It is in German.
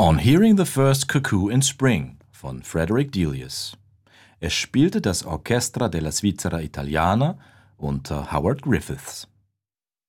On Hearing the First Cuckoo in Spring von Frederick Delius. Es spielte das Orchestra della Svizzera Italiana unter Howard Griffiths.